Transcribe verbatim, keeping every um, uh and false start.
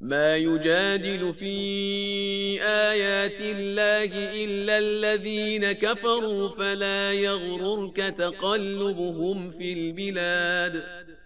ما يجادل في آيات الله إلا الذين كفروا فلا يغررك تقلبهم في البلاد